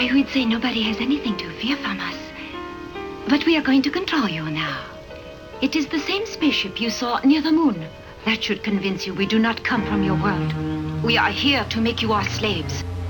I would say nobody has anything to fear from us. But we are going to control you now. It is the same spaceship you saw near the moon. That should convince you we do not come from your world. We are here to make you our slaves.